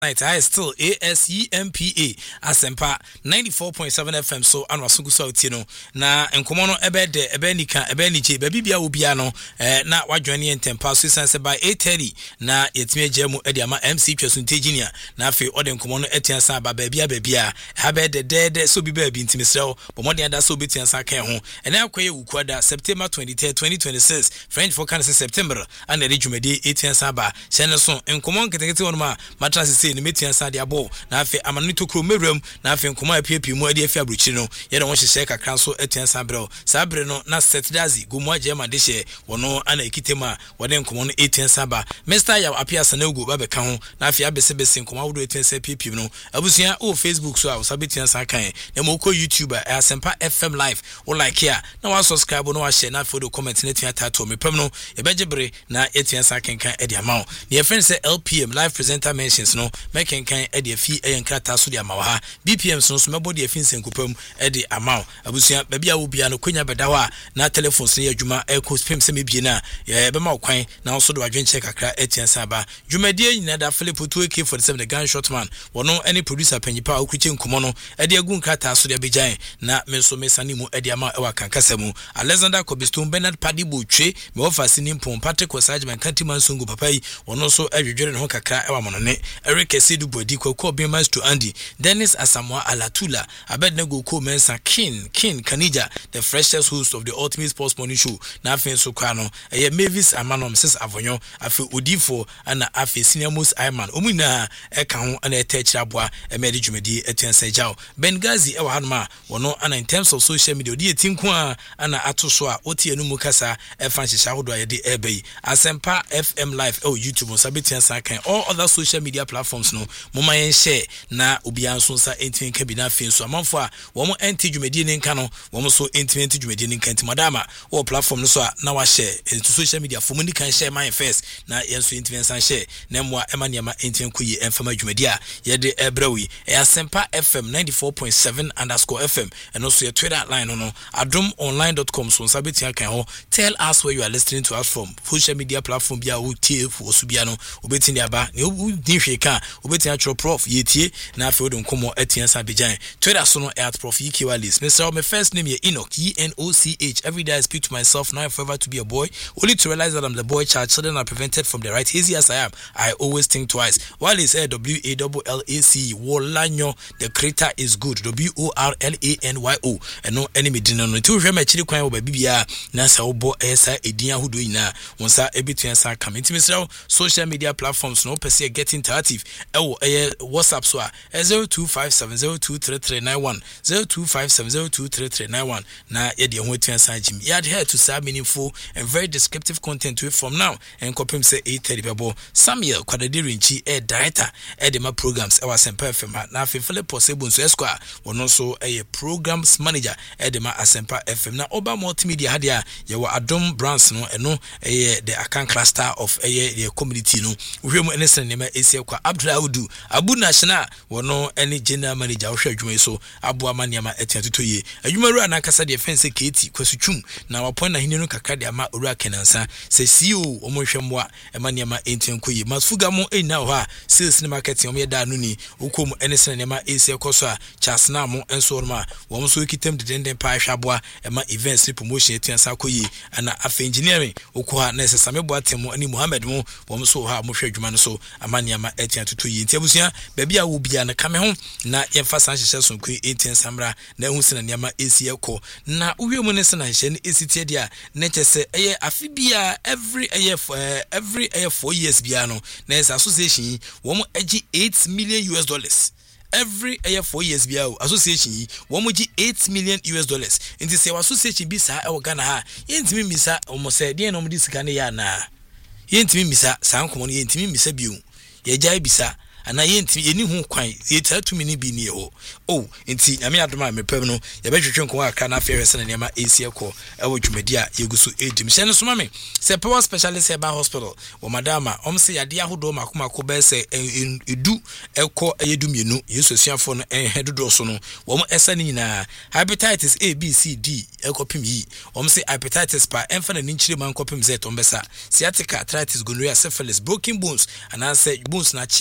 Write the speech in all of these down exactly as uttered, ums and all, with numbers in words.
Night, I still A S E M P A Asempa ninety-four point seven F M so anwa sungu so tino na enkomo no ebe de ebe nika ebe nije baby bia obia no eh, na wadwane entempa so sense by eight thirty na yetime agemu ede ama M C Twesunte Junior na afi ode enkomo no etiansa ba baby babia ha be de de de so bi baby ntimisrew bomode ada so betiansa kan ho ene akoye wukwada September twenty-third twenty twenty-six French for can September and the jumedi etiansa ba seneso enkomo nketekete wonma matrase ni metian sa dia bo na afi amanu to kro mewram na afi nkoma apiepie mu ade afi abruchi no ye na won hyehye kakra so etian sa brɛ sa brɛ no na set dazi gumu agema de hye wono ana ekitema wode nkomo no etian sa ba Mister ya apia sanagu ba beka ho na afi abese bese nkoma wodo etian sa apiepie no abusua o Facebook so a wo sabetian sa kan na mo ko YouTube a Asempa F M live o like here na wa subscribe no wa share na afi do comment na etian tato me pam no e bejebre na etian sa kenkan e dia mawo na ye friend say L P M live presenter mentions no making kan e de fi e nkrata so de amawa ha B P M so so mebo de fi nsenkupam e de amaw abusua ba bia wo bia no kwanya bedawo a na telephone so ye adwuma e ko spam se mebie na ye be ma kwan na so do adwen check kakra etiansa ba dwumadie nyina da Philip two A K forty-seven the gunshot man wono any producer panyipa okuche nkomo no e de agu nkrata so de bejan na me so mesani mu e de ama e wa kankasa mu Alexander Kobiston Bernard Padibo twe me ofasi ni mpom Patrick Osajman Kantiman Sungu papai wono so adwedwere no kakra e wa monone Eric Sidu Bodi Koko Bemas to Andy Dennis Asamoah Alatula Abednego Ko Mensa King King Kanija the freshest host of the Ultimate Sports Morning Show na afen so kwano eye Mavis Amanom Sis Avonyo afi Odifo ana afi Senior Most Iman omuna eka ho ana etechira boa emedi dwumedi etensa jaw Bengazi ewa hanma wono ana in terms of social media odi etinku a ana atoso a otie no mu kasa efa nhihya hodo ayede ebei Asempa F M live o YouTube sabetiansa kan all other social media platforms no moma yen share na obia nso sa entwen ka bi na afi so amanfo a wo mo enti dwumedi ne nka no wo mo so entwen enti dwumedi ne nka enti madama wo platform no so a na wa share into social media for money can share my first na yen so entwen san share na mo ema ne ma entwen ko yi enfama dwumedi a ye de ebrawi e Asempa F M ninety-four point seven underscore F M and also your Twitter line no no adom online dot com so sabetia kan ho tell us where you are listening to us from social media platform bia wo tie fu so bia no obetini aba ne ni hwe ka obetini atro prof yetie na afi odon komo etiansa bejan Twitter so no at prof equalis Mister my first name is Enoch E N O C H every day I speak to myself now forever to be a boy only to realize that I'm the boy child children are prevented from the right easy as I am I always think twice while it's a W A L L A C Wolanyo the creator is good W O R L A N Y O and no enemy dinner no to hwe ma chiri kwan wo ba bibia na sa wo bo esa edin ahudo ina wonsa ebetuansa come into Mister social media platforms no person get interactive ewo eh WhatsApp so a zero two five seven zero two three three nine one zero two five seven zero two three three nine one na ye de ho tuansa jim you adhere to some meaningful and very descriptive content we from now and kopim say eight thirty bebo Samuel Kwadadirinchi a director e de ma programs e wa Asempa F M na afi Philip Possible so esquire wono so e programs manager e de ma Asempa F M na oba multimedia hadia ye wa Adom Brands no eno e the account cluster of e the community no we mu enesen ne ma esi kwa Abdulaudu Abu National wono any general manager wo hwa adwuma so Abu Amaniama etiatoto ye adwuma ru anakasa de fence Keti kwasutwum na wapon na hini no kakra de ama ru akenansa se C E O omo hwemmoa emaniama entianko ye masfuga mo ena ho a sales ne marketing omo ye da no ni ukom enesen ne ma esi ekoso a chasna mo enso ma wo so kitem de denden pa hwaboa ema events promotion etiansa koye ana afa engineering ukwa na sesame boatemo ani Muhammad mo wo so ha mo hwa adwuma no so amaniama etiatoto ye ntiabusua baby a wo bia na kame ho na yemfa san hyehye so kwe eighteen samra na hu sina niama esi ekọ na uwemu ne sina hyehye ne esi tie dia na kyese eye afi bia every eye for every eye four years bia no na esa association wo mo agi eight million U S dollars every year four years bia association yi wo mo gi eight million U S dollars nti se association bi sa e wo Ghana ha yentimi misa o mo se de na mo di sika ne ya na yentimi misa san komo ne yentimi misa biu ye jai bisa ana yenti yeni hu kwan yetatu mini bi ni ho oh enti nyame adoma mepem no ye behwehwe nko aka na afehwe sene nema esi ekọ ewo dwumadi a yeguso edim hye so mame se power specialist eba hospital wo madama om se yade ahodo makoma ko be se edu ekọ eyedumienu yesu asuafo no enhedodo so no wo mo esa ni nyina hepatitis A B C D ekopim yi om se hepatitis pa emfa na ninchire man kopim ze tombesa sciatica arthritis gonorrhea syphilis broken bones ana se bones na chia kwa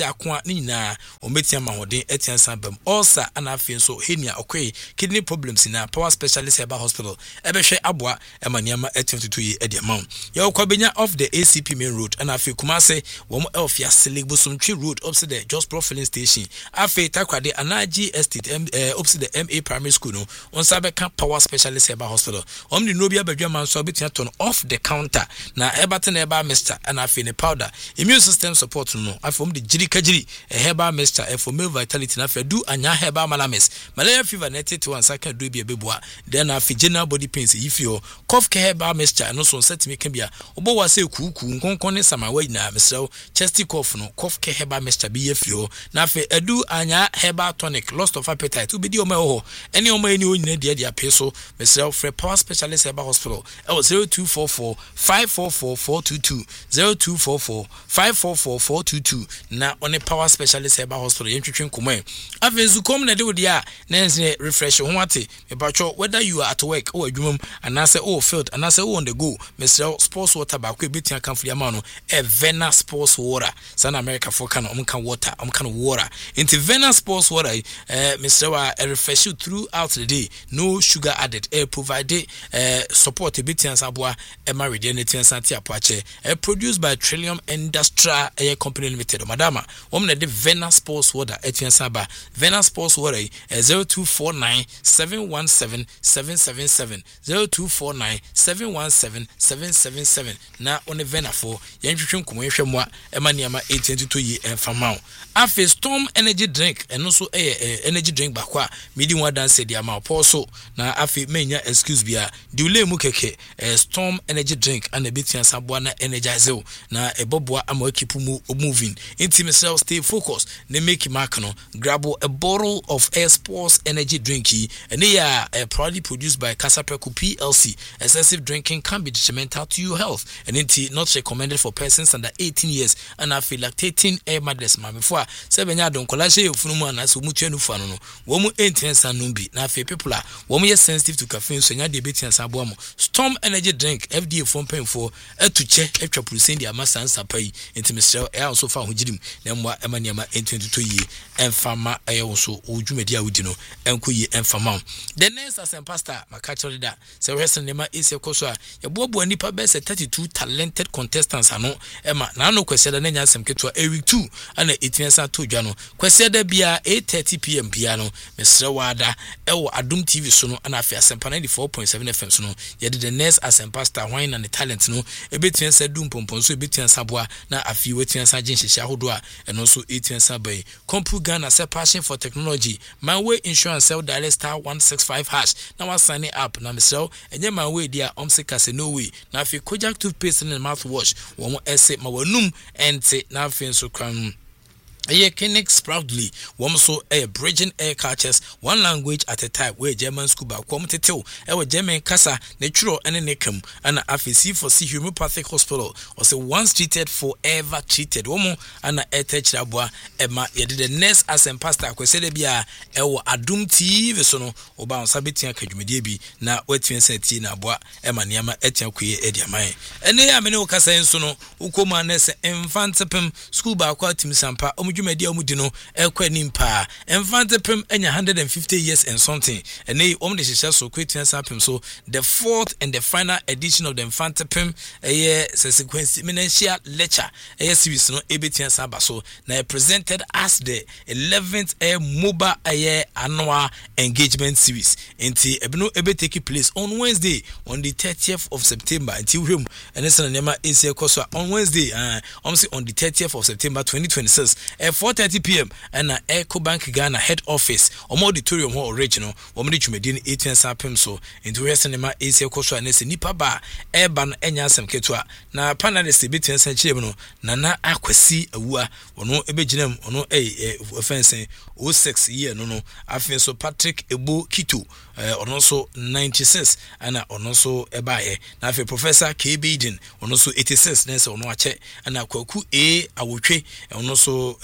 ni na ometia mahoden etian sambam ulcer ana afin so henia okwe kidney problems na power specialist Heba Hospital ebehwe aboa emaniama twenty two ye edi amount ya okwabenya off the A C P main road ana afi Kumase wo mo elfia Selegbosomtwi road opposite the Just Pro filling station afi Takwade Anaji Estate uh, opposite the M A primary school no on sabeka power specialist Heba Hospital omni no bia badwa man so betia ton off the counter na ebate na eba mister ana afi ne powder immune system support no afi om de jiri kajiri Heba mister e for male vitality na afi do anya Heba malames malaria fever na tete wan saka do bia beboa then afi general body pains if you cough Heba mister no so set me kan bia obo wase kuku nkonkon ne samawa na mesrew chesty cough no cough Heba mister bi yefio na afi edu anya Heba tonic loss of appetite ubedi o ma ho ene o ma eni o nyina dia dia peso mesrew free power specialist Heba Hospital e zero two four four five four four four two two zero two four four five four four four two two na one power specialist Heba Hospital yentwetwen komai afi zukom na de wo dia na nse refresh ho ate me bacho whether you are at work or adwumam anase or field anase on the go mesrew sports water ba ko betia kan fria ma no e Vena sports water San America for kan om kan water om kan water into Vena sports water eh mesrew a refresh you throughout the day no sugar added e provide eh support betia saboa e ma regenerative santi apoache e produced by Trillium Industrial Air Company Limited madama om na de Vena sports water etia saba Vena sports water zero two four nine seven one seven seven seven seven zero two four nine seven one seven seven seven seven na one Vena for yentwetwen komo ehwemwa emaniama eight twenty-two ye enfamao afi Storm energy drink eno so eh energy drink bakwa midi wa dance dia ma poso na afi menya excuse bia diule mu keke eh, Storm energy drink and betia saboa na energize na eboboa ama ekipu mu moving intimate self stay focused ne make mark no grab a bottle of Air Sports energy drink and they are uh, proudly produced by Casapreco P L C. Excessive drinking can be detrimental to your health and it not recommended for persons under eighteen years and are lactating air madness ma before seven ya don kolashe ofunumu na so mutu enu fanu no wo mu intensa numbi na fe people are wo mu sensitive to caffeine so nya de betia sabo mo Storm energy drink F D A form pen for etuche etwa prusen dia masa nsapai intimate e also fa hojirim na mwa emaniama twenty-two ye enfama ayo so odwumadi a wudi no enko ye enfama the next as a pastor makachori da se wrestling nema ise koso a yebobo nipa be se thirty-two talented contestants ano ema na no kwese da nya asem keto a week two ana eighteen sa to dwa no kwese da bia eight thirty p m bia no mesrewada ewo Adum T V so no ana afia Sempa ninety-four point seven F M so no ye the next as a pastor wine and the talent no ebetien sa dum pompon so ebetien saboa na afi wetien sa jinhihia hodo a eno so eighteen sa bai Compu Ghana say passion for technology my way insurance sell direct star one six five hash na wa sign up na mesel enye my way dia omsika se no way na afi Kojak toothpaste and mouthwash wo mo ese ma wanum ente na afi so kram Aye Kinix proudly wom so a bridging air cultures one language at a time where German school ba kwom tetew e we German kasa na twiro ene nekam ana afisi for see homeopathic hospital or say once treated forever treated wom ana etech aboa e ma ye the next as en pastor akwese de bia e wo Adum T V so no oba on sabetia kadwumedie bi na watuen sati na aboa e ma niam etia kwe e dia man ene ya me ne okasa enso no ukoma na se infantepem school ba kwa timsampa dwumadi amudi no ekwa nimpa enfante pem enya one hundred fifty years and something and they om de hihia so kwetua sapem so the fourth and the final edition of the infante pem eh sequence ministerial lecture eh series no ebetia saba so na presented as the eleventh eh mobile eh annual engagement series enti ebino ebe take place on Wednesday on the thirtieth of September until him and this na nema ese koso on Wednesday uh, on on the thirtieth of September twenty twenty-six at four thirty p m and EcoBank Ghana head office or auditorium hall original or Medjumedin eighteen sapem so into her cinema ese koso and ese nipa ba urban enya asem ketua na panelist between century no na na akwasi awua ono ebegyinam ono eh offense oh six year no no afen so Patrick Ebo Kito ono so ninety-six ana ono so ebae na afen Professor K Biden ono so eighty-six na se ono ache ana kwaku A awotwe ono so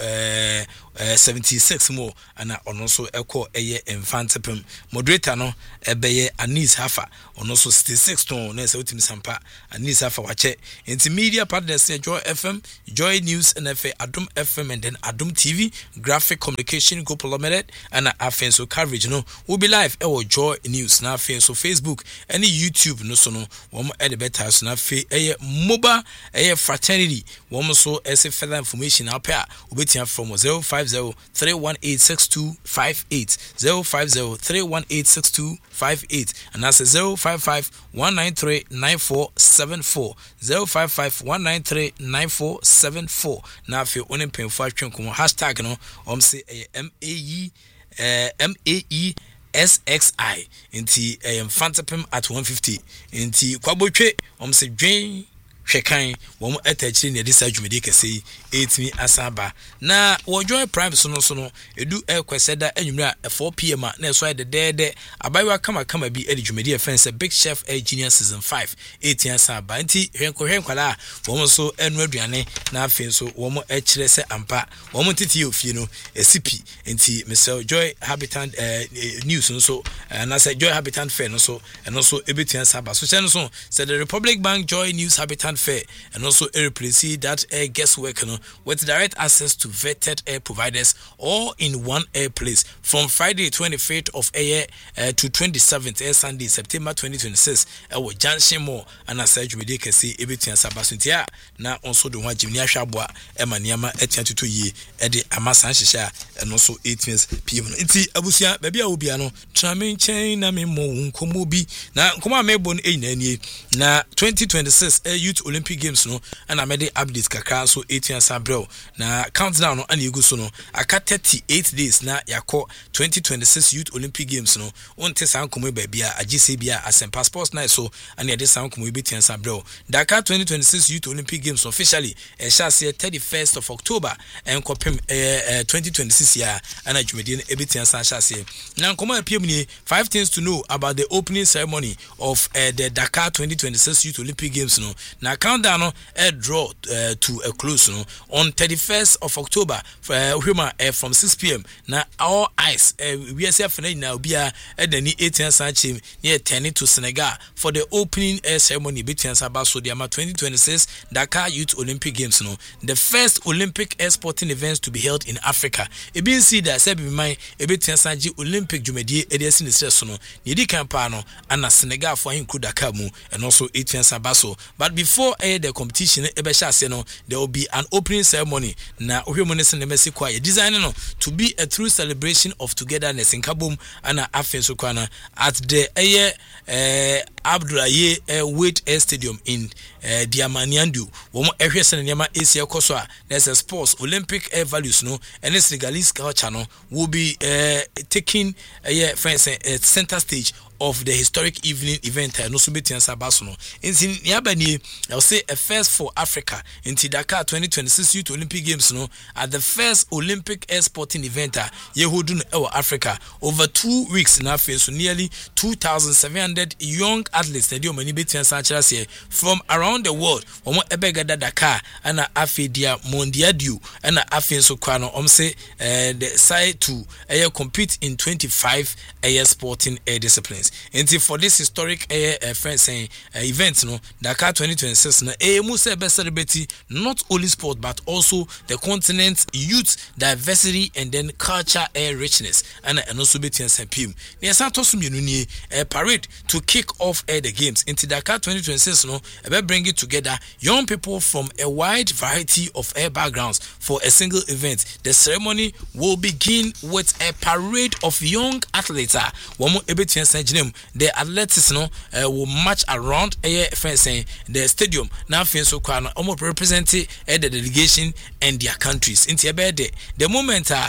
uh, uh, seventy-six more ana ono so eko eye Mfantepem. Moderator no ebeye Anis Hafa ono so sixty-six ton na se utim sampa Anis Hafa wache. Inti media partners Joy F M, Joy News and F A, Adum F M and then Adum T V, Graphic Communication Group Limited and afen so coverage no will be live e Joy News na afen so Facebook any YouTube no so no wo e better so na afen e mobile e fraternity wo so e se further information up here obetia from zero five zero three one eight six two five eight zero five zero three one eight six two five eight and that's zero five five one nine three nine four seven four zero five five one nine three nine four seven four na afen onim penfo atwen ko hashtag no om say M A E uh, M A E S X I inti um, Mfantepem at one fifty inti kwabotwe om se dwen hwekan wo mo atachiri ne disa dwumedi kase eight asaba na wo Joy Prime so no so no edu ekweseda anwumra four p m na so ide dede abayiwa kama kama bi edi dwumedi efense Big Chef Engineer season five eight asaba nti hwenko hwenkwala wo mo so enu aduane na afen so wo mo ekire se ampa wo mo titi ofie no esipi nti Mister Joy Habitant uh, news no so uh, na say Joy Habitant fair no so eno so ebetu asaba so say no so say the Republic Bank Joy News Habitant fair and also replace that air guesswork you know, with direct access to vetted air providers all in one air place from Friday twenty-fifth of air uh, to twenty-seventh air Sunday September twenty twenty-six our junction more and as such we can see everything sabasuntia na also the one Jimmy Ashabwa emaniama etiantutu ye ede amasa hihia and also eighteen p m nti abusia baby a obi ano tramen chain na me mo nkomo bi na nkomo amebo no enani na twenty twenty-six uh, youth Olympic Games no and I made the updates kakra so eighteen Sabrel na countdown no and you go so no aka thirty-eight days na yako twenty twenty-six Youth Olympic Games no onte san komo baby a agise bia asem passports na so and ya de san komo be eighteen Sabrel Dakar twenty twenty-six Youth Olympic Games officially e sha se thirty-first of October en kopem eh twenty twenty-six ya and adwumedi no eighteen san sha se na komo apiem ni five things to know about the opening ceremony of uh, the Dakar twenty twenty-six Youth Olympic Games no na countdown no a draw uh, to a close no on thirty-first of October uh, humor, uh, from six p m na all eyes uh, we are saying now be a dani eighteen sanchim near ten to Senegal for the opening uh, ceremony between Sabaso Diama twenty twenty-six Dakar Youth Olympic Games no the first Olympic air sporting events to be held in Africa e bin see that say be my e between sanji Olympic jumedie e dey sin stress no ne di kan pa no ana Senegal for include Dakar mu and also eighteen Sabaso but before uh, the competition ebe sha se no there will be an opening ceremony na ohwemonese ne mesi kwa ye design no to be a true celebration of togetherness in Kabum ana afen so kwa na at the eh uh, Abdoulaye uh, Wade Air Stadium in uh, Diamaniandu wo mo ehwe se ne ma esi ekoso a there's a sports Olympic air values no and Senegalese culture no will be uh, taking a uh, yeah, friends uh, center stage of the historic evening event no so betian sabaso no in yabani I'll say a first for Africa in Dakar twenty twenty-six Youth Olympic Games no at the first Olympic air sporting event yehodun ewo Africa over two weeks na face so nearly two thousand seven hundred young athletes na di omani betian sanchira say from around the world omo ebegada Dakar ana afedia mondiadio ana afen so kwa no om say uh, the side to uh, compete in twenty-five air sporting air disciplines. And for this historic uh, uh, friends saying uh, event no Dakar twenty twenty-six na e mu say be celebrate not only sport but also the continent's youth diversity and then culture air richness and and also betian sapim ne santos mienu nie a parade to kick off uh, the games into Dakar twenty twenty-six no e bring it together young people from a wide variety of air backgrounds for a single event. The ceremony will begin with a parade of young athletes wo mo ebetian the athletes no uh, will march around a uh, fencing the stadium now so kwa almost representing uh, the delegation and their countries in the the moment uh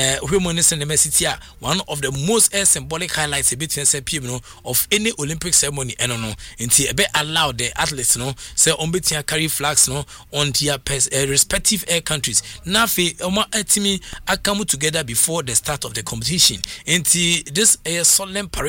uh one of the most uh, symbolic highlights between no of any Olympic ceremony and no into a allow the athletes no say on betia carry flags no on their uh, respective air countries now fe omo atimi akamu together before the start of the competition into this uh, solemn parade no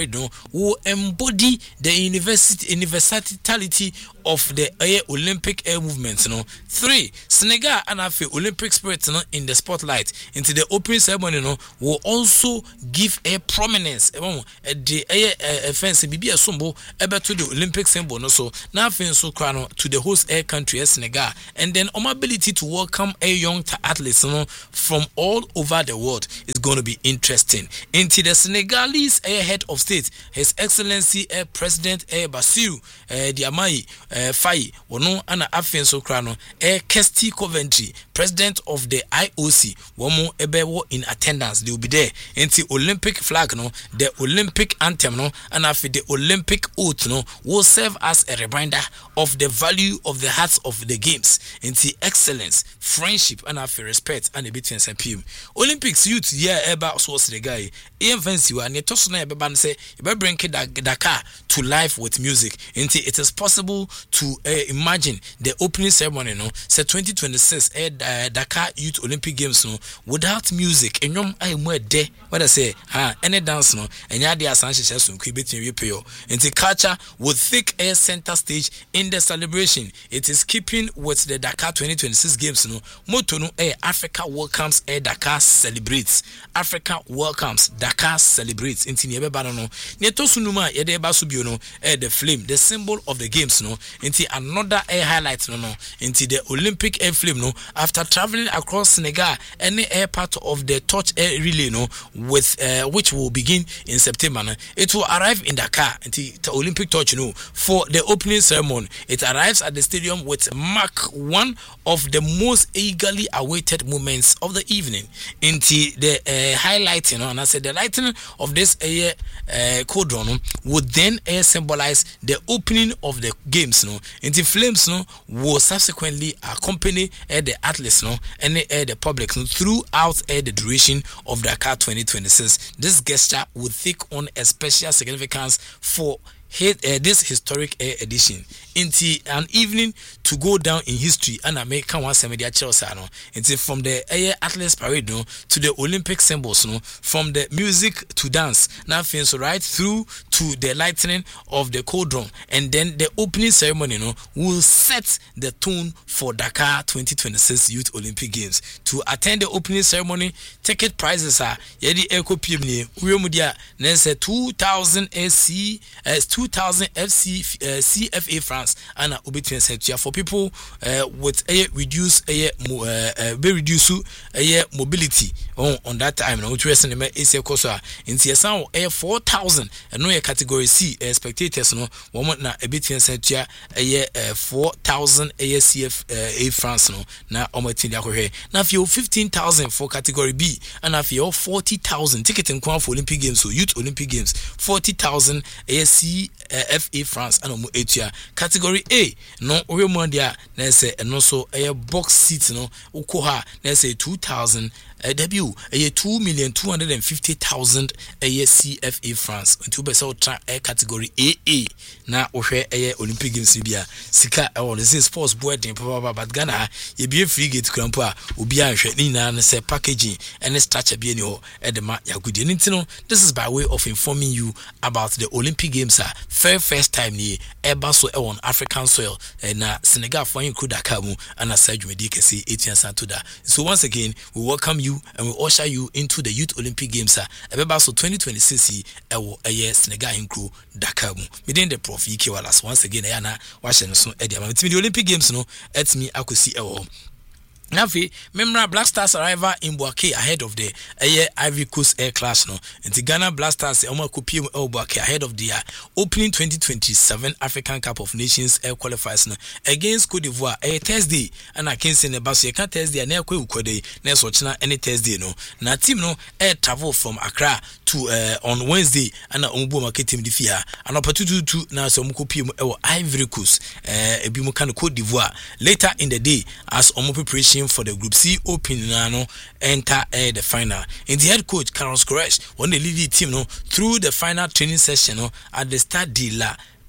will embody the university universality of the air Olympic air movement. No, three Senegal and Afi Olympic spirit no, in the spotlight into the opening ceremony. No, will also give a prominence. The air offense be a symbol ever to the Olympic symbol. No, so now so to the host air country Senegal, and then our ability to welcome a young athletes no, from all over the world is going to be interesting. Into the Senegalese air head of state, His Excellency Air President Air Bassirou Diomaye Faye, wono ana afen so kra no Air Kirsty Coventry, President of the I O C, womo ebewo in attendance. They will be there. Into Olympic flag no, the Olympic anthem no, and after the Olympic oath no, will serve as a reminder of the value of the hearts of the games. Into excellence, friendship, and after respect and a bit in P M. Olympics youth yeah eba so was the guy. Ian fancy wa ne toso na ebe ban say ebe bring Dakar to life with music. Into it is possible to uh, imagine the opening ceremony no say twenty twenty-six uh, Dakar Youth Olympic Games no without music. Enyom ay mo de what I say ah any dance no enya de asan hyehyɛ so nku betin we pay. Into culture will take a center stage in the celebration. It is keeping with the Dakar twenty twenty-six Games no motto no eh Africa welcomes eh Dakar celebrates. Africa welcomes Dakar celebrates. Into ne beba no ne to sunuma ye de ba so bio no eh the flame, the symbol of the games no. Into another air highlight no no into the Olympic air flame no after traveling across Senegal any air part of the torch air relay no with uh, which will begin in September no, it will arrive in Dakar into the Olympic torch no for the opening ceremony. It arrives at the stadium with mark one of the most eagerly awaited moments of the evening. Into the uh, highlighting you know, and I said the lighting of this air uh, codron would then uh, symbolize the opening of the games no. Into flames no will subsequently accompany uh, the athletes no and uh, the public no, throughout uh, the duration of Dakar twenty twenty-six. This gesture will take on a special significance for Hit, uh, this historic uh, edition into an evening to go down in history and I make one media Chelsea no into from the air athletes parade no to the Olympic symbols no from the music to dance now so right through to the lightning of the cauldron and then the opening ceremony no will set the tone for Dakar twenty twenty-six Youth Olympic Games. To attend the opening ceremony, ticket prices are yedi eco P M ni uyomudia nese two thousand S C as two thousand F C uh, C F A France and a ubitwen set for people uh, with a reduced a uh, very reduced a mobility on on that time no which was in the A C Kosa in C S A four thousand and no category C uh, spectators no one na a bit set a four thousand A C F A France no na omotin dia kohwe na fio fifteen thousand for category B and afio forty thousand ticket in for Olympic Games so Youth Olympic Games forty thousand A C F A France and omo etua category A no owe mo dia na say no so a box seat no ukoha na say two thousand a debut a two million two hundred fifty thousand a C F A France into be so tra a category A A na ohwe a Olympic Games bia sika all the sports board den papa but Ghana ye be free gate krampo a obi anhwe ni na say packaging and structure be ni ho e de ma yagudi ntino. This is by way of informing you about the Olympic Games are fair first time ni eba so e on African soil na Senegal for include Dakar mu and aside me dey say eighteen to that. So once again we welcome you and we usher you into the Youth Olympic Games are eba so twenty twenty-six e wo eye Senegal include Dakar mu within the Prof E K Wallace once again e na wa hye no so e dey am the Olympic Games no et me akosi e wo Navi, Memra Black Stars arrival in Bouaké ahead of the uh, Ivory Coast Air Clash no. And the Ghana Black Stars Oma Kopi Bouaké ahead of the uh, opening twenty twenty-seven African Cup of Nations Air qualifiers no against Cote d'Ivoire a uh, Thursday and I can say ne baso yeka Thursday and ekwe ukode na so china any Thursday no. Na team no air travel from Accra to uh, on Wednesday and na omubu market team difia and opportunity to na so Kopi e Ivory Coast eh uh, ebi mu kan Cote d'Ivoire later in the day as omo preparation for the Group C opening no enter uh, the final. And the head coach Carlos Queiroz won the lead team no through the final training session no at the Stade de la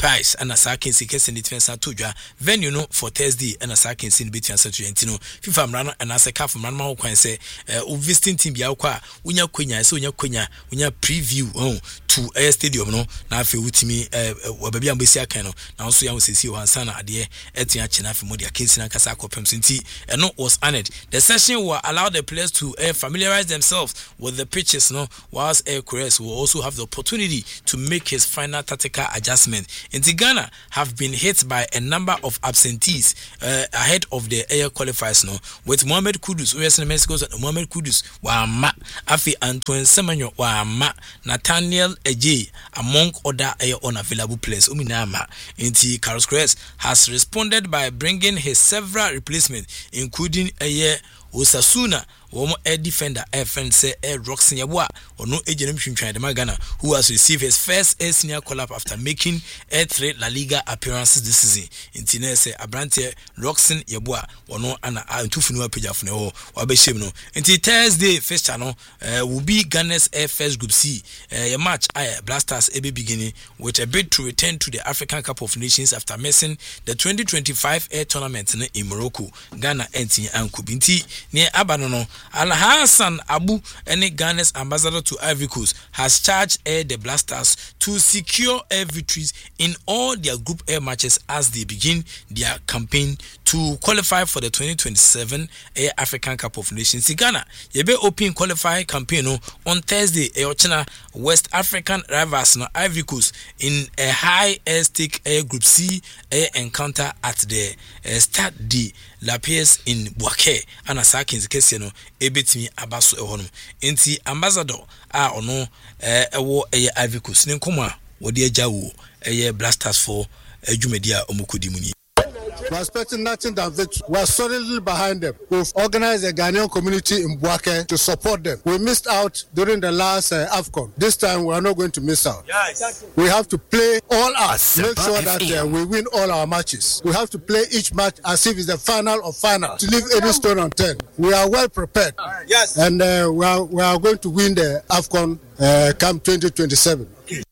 Pies and Asa Kensi Kessin Defensa Tuja venue no for Thursday and Asa Kensi between Saturday and Tino FIFA Mrano and Asa Kaf Manma Kwan say uh visiting team Biakwa Unya Quenya so Unya Quenya Unya preview oh to a stadium no na afi wutimi uh baby ambesia kan no na so ya sesi o ansana ade etia chena afi modi Kensi na kasa akopem so nti no was honored. The session will allow the players to uh, familiarize themselves with the pitches no whilst Air Chorus will also have the opportunity to make his final tactical adjustment. In Ghana have been hit by a number of absentees uh, ahead of the air qualifiers no with Mohamed Kudus U S Mexico Mohamed Kudus wa ma afi Antoine Semenyo wa ma Nathaniel Eje among other air unavailable players uminama. Inti Carlos Crest has responded by bringing his several replacements including a year Osasuna Womo air defender air friend say air Roxin Yabwa or no agent Ghana who has received his first air senior call-up after making air three La Liga appearances this season. In Tine say Abrante Roxin Yabwa or no ana Tufinu Pijafno or Beshimno. Until Thursday first channel uh, will be Ghana's air first group C. Uh, a match I Blasters A B beginning with a bid to return to the African Cup of Nations after missing the twenty twenty-five air tournament in Morocco. Ghana Enti and Kubinti near Abanono. Al Hassan Abu, any Ghana's ambassador to Ivory Coast, has charged Air the Blasters to secure air victories in all their group air matches as they begin their campaign to qualify for the twenty twenty-seven Air African Cup of Nations. In Ghana, Yebe open qualify campaign on Thursday. Eochina West African rivals no Ivory Coast in a high air stake air group C air encounter at the uh, Stade de La Paix in Boaké. And as I can say, no, ebetimi abaso ehonum. Enti ambassador a ono eh ewo eye Ivory Coast. Ne nkoma wodi agya wo eye Blasters for adwumedia omukodi muni. We are expecting nothing than victory. We are solidly behind them. We've organized a Ghanaian community in Boaké to support them. We missed out during the last uh, AFCON. This time we are not going to miss out. Yes. We have to play all out. Make sure that uh, we win all our matches. We have to play each match as if it's the final or final to leave any stone unturned. We are well prepared. Yes. And uh, we, are, we are going to win the AFCON uh, Camp twenty twenty-seven.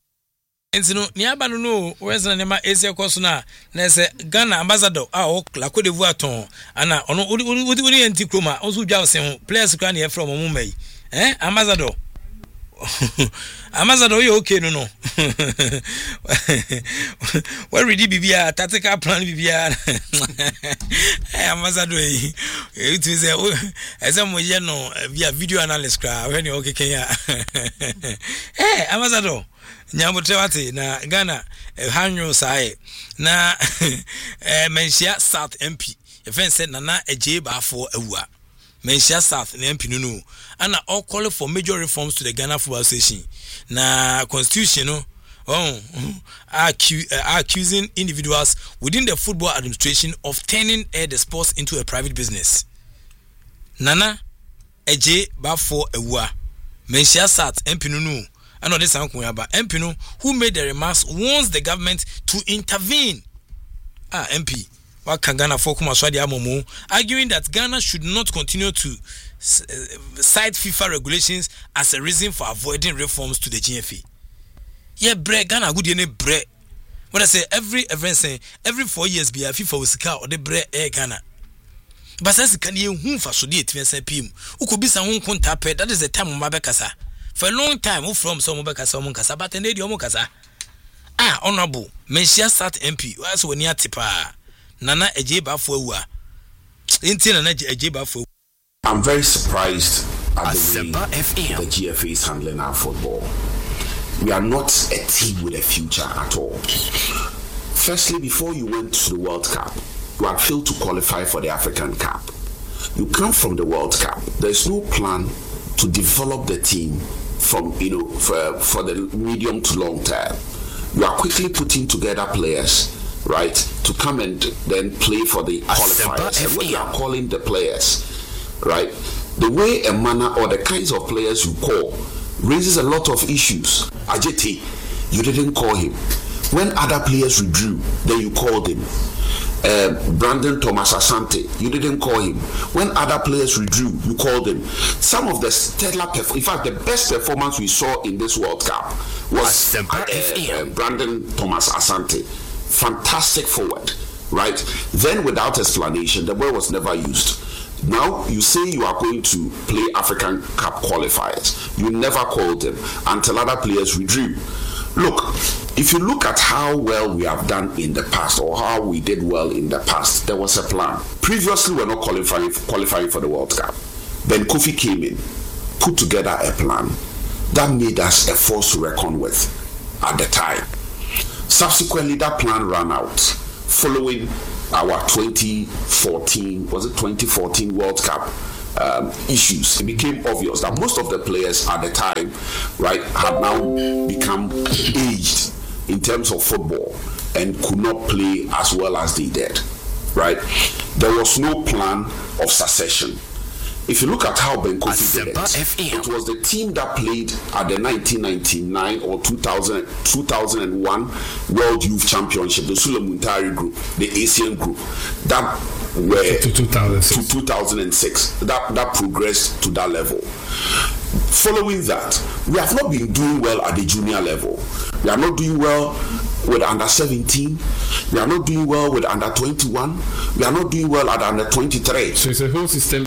Enzino niaba no no where's na nema ese koso na na se Ghana ambassador a o la Côte d'Ivoire ton ana ono odi odi odi enti kroma oso dwa se ho players kra na e from mo mai eh ambassador ambassador you okay no no what ready bibia tactical plan bibia eh ambassador eh it is a as mo ye no via video analyst kra when you okay Kenya eh ambassador Nyamutewate na Ghana hanyo sae na eh menhia South M P efen said nana eje baafo awua menhia South na M P nunu ana all call for major reforms to the Ghana Football Association na constitution no oh accu- uh, accusing individuals within the football administration of turning uh, the sports into a private business. Nana eje baafo awua menhia South M P nunu. I know this sound about M P no, who made the remarks wants the government to intervene. Ah, M P. What can Ghana for come amomo arguing that Ghana should not continue to uh, cite FIFA regulations as a reason for avoiding reforms to the G F A. Yeah, bre Ghana good ene bre. When I say every event say every four years be a FIFA will sika or the bre eh Ghana. But says can you whom for so it means P M. Who could be some contact that is the time Mabekasa. For a long time, who from some Mobeka some Kasa, but an idiom Kasa. Ah, honorable, Menshia Sat M P, was when ya tipa Nana Ejeba for Intin and Ejeba for. I'm very surprised at the way the G F A is handling our football. We are not a team with a future at all. Firstly, before you went to the World Cup, you had failed to qualify for the African Cup. You come from the World Cup. There's no plan to develop the team from, you know, for, for the medium to long term. You are quickly putting together players, right, to come and then play for the qualifiers. And when you are calling the players, right, the way a manner or the kinds of players you call raises a lot of issues. Ajeti, you didn't call him. When other players withdrew, then you called him. Uh, Brandon Thomas Asante, you didn't call him. When other players withdrew, you called him. Some of the stellar, perf- in fact, the best performance we saw in this World Cup was uh, uh, Brandon Thomas Asante. fantastic forward, right? Then without explanation, the word was never used. Now you say you are going to play African Cup qualifiers. You never called them until other players withdrew. Look, if you look at how well we have done in the past, or how we did well in the past, there was a plan. Previously, we were not qualifying qualifying for the World Cup. Then Kofi came in, put together a plan that made us a force to reckon with at the time. Subsequently, that plan ran out following our twenty fourteen, was it twenty fourteen World Cup um, issues. It became obvious that most of the players at the time, right, had now become aged in terms of football and could not play as well as they did, right? There was no plan of succession. If you look at how Ben Kofi did it, it was the team that played at the nineteen ninety-nine or two thousand, two thousand one World Youth Championship, the Sulamuntari group, the Asian group, that were to two thousand six. To two thousand six, that, that progressed to that level. Following that, we have not been doing well at the junior level. We are not doing well with under seventeen. We are not doing well with under twenty-one. We are not doing well at under twenty-three. So it's a whole system.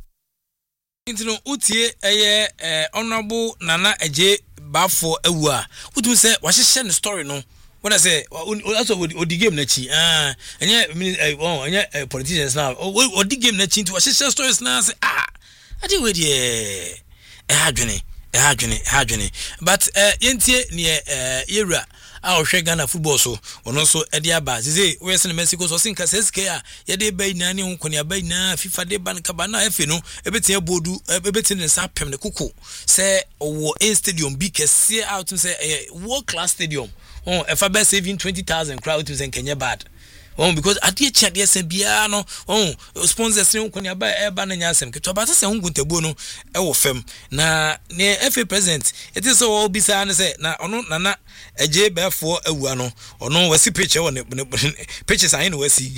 Intino utie eye eh honorable Nana Eje Bafo Ewa. Utu say wahye the story no. When I say also odi game na chi ah enye oh enye politicians now odi game na chi into wahye stories na say ah ade we de eh hadwene eh hadwene hadwene but eh yentie ne eh yewura a ohwe Ghana football so ono so e de aba say we se Mexico so sinka sesike a ye de bai na ne honkoni abai na FIFA de ban ka ba na efe no ebetia bodu ebetia ne sa pem ne kuku say owo a stadium bi kese out say world class stadium oh if I be saving twenty thousand crowd to say Kenya bad. Oh, because at the chat yes bia no oh sponsors ne honkoni abai e ba na nya asem ke to ba say honkuntabu no e wo fam na ne F A president it is so bisa na say na ono nana Eje Bafo Ewa no ono wasi picture won pictures ayin wasi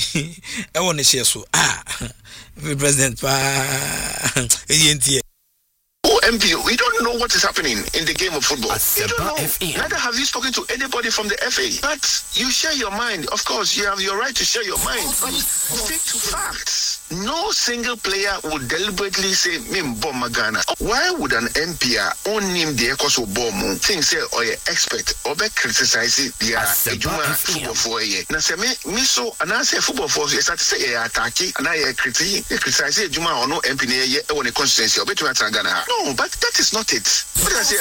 e won share so ah president pa enti Oh, M P, we don't know what is happening in the game of football. You don't know. Neither have you spoken to anybody from the F A. But you share your mind. Of course, you have your right to share your mind. But stick to facts. No single player would deliberately say, "Mim bomb Ghana." Why would an M P own him the Ecos of bomb think say or an expert or be criticize the Ejuma football for a year? Now say me me so and I say football for you start say attack and I criticize criticize Ejuma or no M P near on a constituency or between Ghana. No, but that is not it. What I say,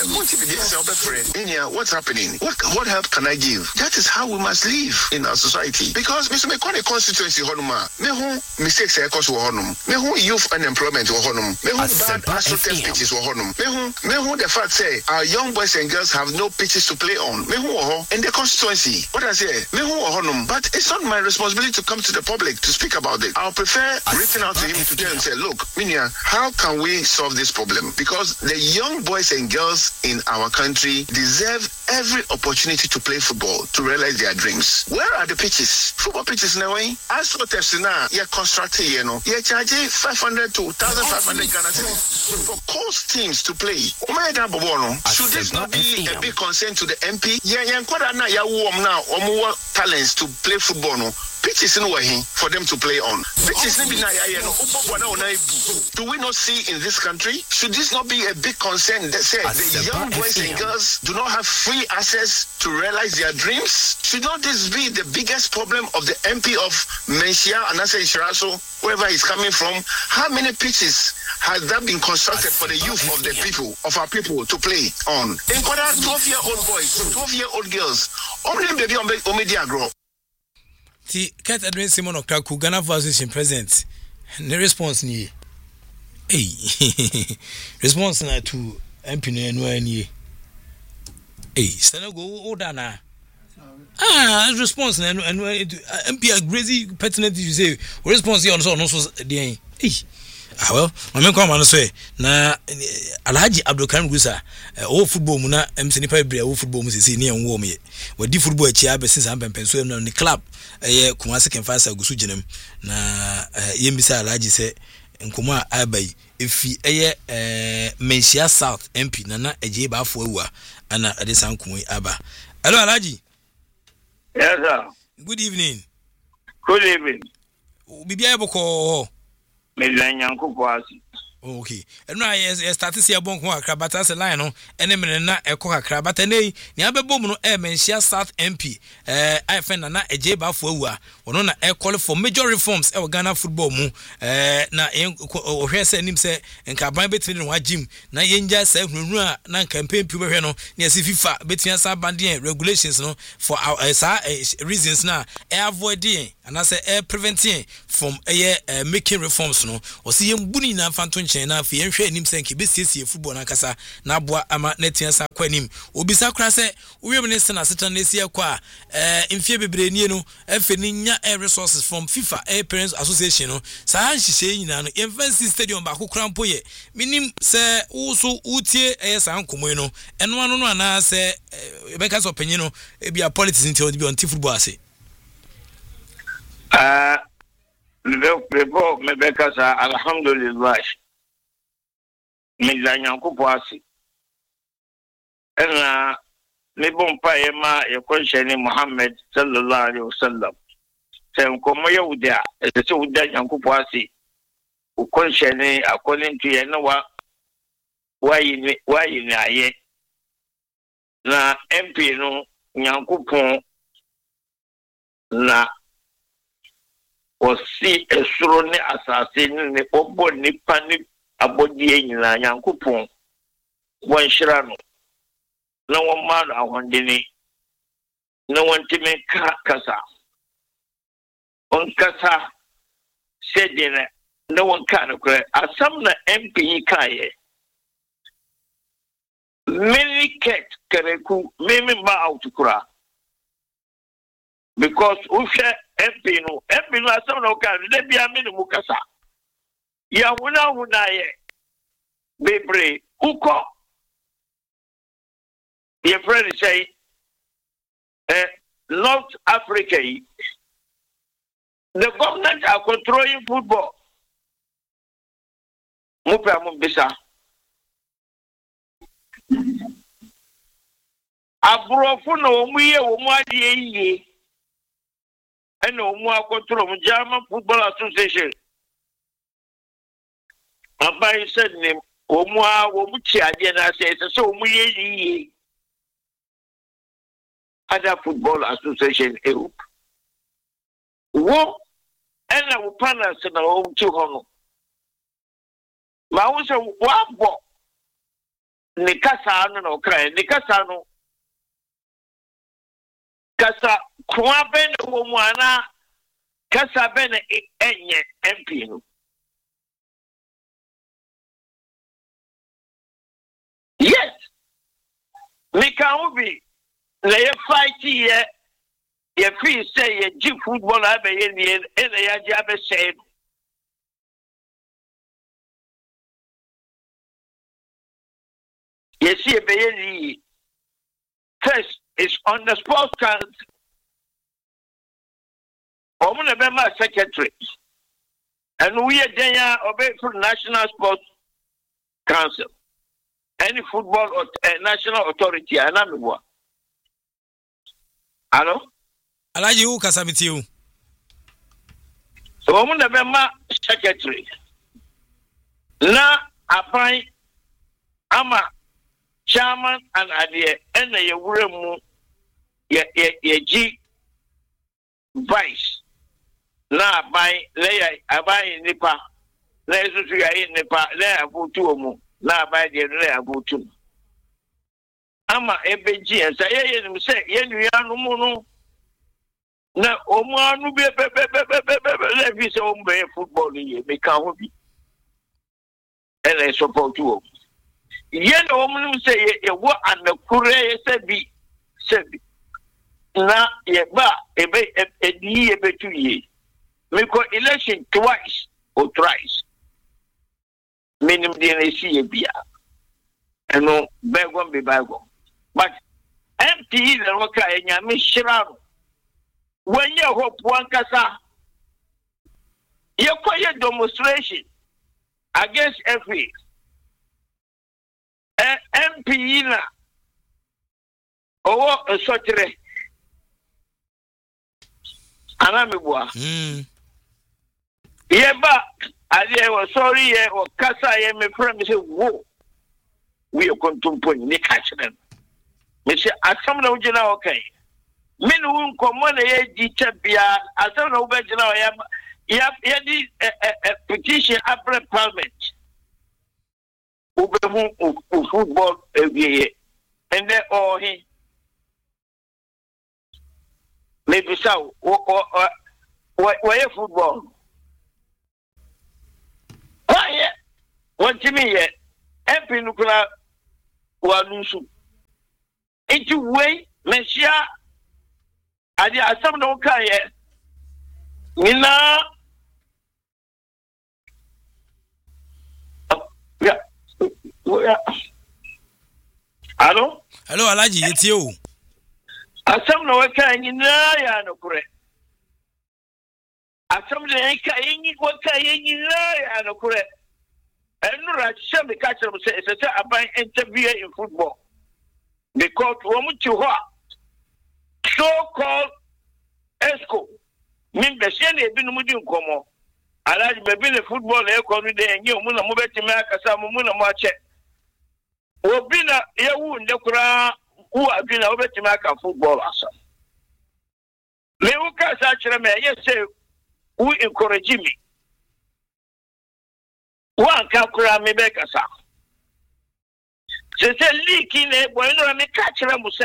what's happening? What what help can I give? That is how we must live in our society. Because Mister Mekone constituency honuma, me who mistakes I cause honum, me who youth unemployment honum, me who bad astroturf pitches honum, me who me who the fact say our young boys and girls have no pitches to play on, me who in the constituency. What I say, me who honum, but it's not my responsibility to come to the public to speak about it. I'll prefer reaching out to him to tell him say, look, Minya, how can we solve this problem? Because the young boys and girls in our country deserve every opportunity to play football, to realize their dreams. Where are the pitches? Football pitches now, eh? As for Tefsina, you're constructing, you know, you're charging five hundred to one thousand five hundred Ghana cedis for coast teams to play. Should this not be a big concern to the M P? Yeah, yeah, yeah, warm now, or more talents to play football. No? Pitches in way for them to play on. Pitches do we not see in this country? Should this not be a big concern that said the young boys and girls do not have free access to realize their dreams? Should not this be the biggest problem of the M P of Menchia and Asa Ishiraso, wherever he's coming from? How many pitches has that been constructed for the youth of the people, of our people to play on? In twelve-year-old boys, twelve-year-old girls, only baby on media grow. Ti Kate Edwin Simon Okraku Ghana Association president. The response ni hey response na to M P no any hey Senegal order na ah response na M P crazy pertinent you say response here on so no so dey hey ah well my come man so na Alhaji Abdulkarim Gusa o football mu na M C nipa bia o football mu sese ni enwo me wadi football achi abesin san pempenso na ni club eh Kumasi Kemfasa gusu ginem na yembisa Alhaji se nkomo a abai efi eye eh Menchia South M P Nana Eje Bafo Ewa ana ade san nkomo aba. Hello Alhaji. Yes sir. Good evening. Good evening. Bibia Boko. Melanyanko Kwasi. Okay. And now yes, started see a bon kwa but as a lion no ene na ekọ kakra but ene ni abebom no e mentia South M P eh I find na eje ba fo awu a ono na e call for major reforms e Ghana football mu eh na ohwe se nim se nka ban betini no agim na yenja se hunu a na campaign pi behwe no na esi FIFA betini sa banding regulations no for uh, sa uh, reasons na e avoiding and as e preventing from uh, making reforms no o se yembuni na fanto na fi enhwe anim senke besiesie football na kasa na aboa ama netia sa kwanim obisa kra se wo minister na setan na esi akwa eh mfie bebre nie no efe ni nya resources from FIFA Air Parents Association no sa nhihye nyina no Infancy Stadium ba kokra mpoye minim se wo so utie eh sa nkomo no eno ano no ana se ebeka so panyi no e bia politics nti o bi on football ase ah le prebo mebeka sa alhamdulillah Melanyanko Kwasi. Ena ne bompa yema ye konsheni Muhammad sallallahu alaihi wasallam. Sen komo ye udia, e se udia Nyanko Kwasi. U konsheni according to ye no wa wa yini wa yini aye. Na M P no Nyanko pon na osi esuro ne asase ne obo nipa ni abodie nyina Nyankopon wanhyira no na wonma no ahondene na wontime ka kasa on kasa sedene na wonka no kra asam na M P kaye many cat kereku meme ba out kura because ushe M P no M P no asam na ka de bia me no kasa ya wuna wuna ye bebre uko your friend say eh North Africa the government are controlling football mupa mo bisa abrofo na omuye omu ade yiye ena omu akontrol German Football Association Abai said name Omwa Womuchi Adena says so we other football association Europe. Wo and our partners in our own two hono. Ma was a wabo Nikasa no cry, Nikasano Casa Kwaben Womwana Casa Bene Enye M P. Yes, we can be. They fight here. If we say a G football, I be in the end, and they are just saying. You see, be first is on the sports council. I'm going to be my secretary, and we are there obey for National Sports Council. Any football or uh, national authority, I know what. Hello? Alaji u kasamiti u. So I'm the member secretary. Na appoint ama chairman and adie and the wuremu ye ye ye G vice. Na buy lay abai nipa. Na esusu ya nipa na abutu omu. Na by the lay abutu. Ama ebeji and say ye ye say ye nua no mu no. Na omu anu be be be be be be be let me say ombe football ye me kan ho bi. And I support you. Ye no omu say ye wo anakure ye say bi say bi. Na ye ba ebe edi ebe tu ye. Me ko election twice or thrice. Minim de na si ye bia. Eno begon be begon. But M P is the worker in your mission. When you hope one casa, you quiet demonstration against F A. M P na oh a sorry. Anamibwa. Mm. Yeba, I was sorry, or Kasa, ye me friend, say, whoa. We are going to put in the catchment. Mister Asamna Ujina, okay. Men who come on a teacher, I don't know better now. You have any petition after parliament. Who football every year. And then all he maybe so or where football. Why, what to me yet? Every nuclear one. It's a way, Monsieur. I did some no car yet. Mina. Yeah. Hello? Hello, Alaji, it's you. Asam no waka nyina ya no kure. Asam de enka enyi waka nyina ya no kure. Enu ra sha me ka chere say say aban interview in football. Because wo mu chi ho so called esco. Min be she na ebi no mu di nkomo. Alaji be bi le football e ko no de enyi mu na mo betime akasa mu na mo ache. Obi na yewu ndekura who have been over to make a football asa. Me who can say me yes say who encourage me. One can cry me back asa. Se se leaky ne boy no me catch them say.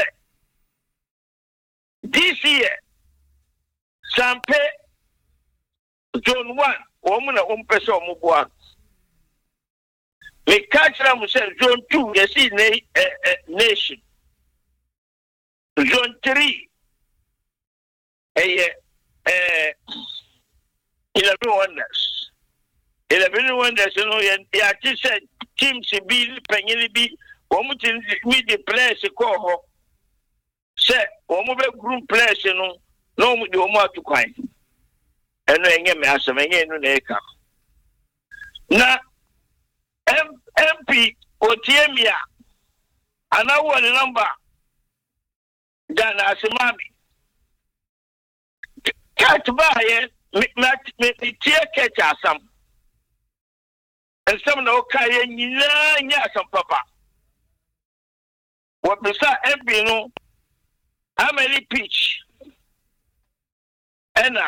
This year Sampe Zone one woman a um person mu boa. Me catch them say Zone two you see na nation. Zone three, eh, eh, eleven wonders. Eleven wonders, you know, yeah, just said teams be penny be, one me the players call say, one more group players, you know, no more to kind. And then you may have some any no come. Now, M P or T M ya, and I want a number. Dan asimami cat buy me me tie catch asam and some no kaya nyina nya asam papa what bisa every no how many pitch ena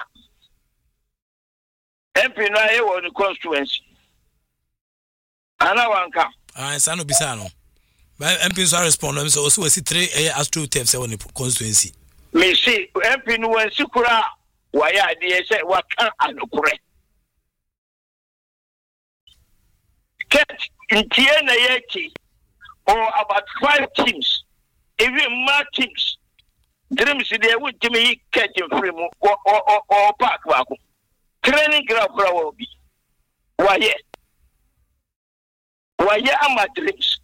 M P no aye won constituency ana wanka ah sanu bisa no. M P so respond so also we see three astro tape say on the constituency. Me see M P no wan sikura why ade say waka anokure. Catch in Tiana Yaki or about five teams, even more teams. Dreams they would give me catch in free or or or, or park vacuum. Training ground will be. Why yeah? Why yeah am my dreams?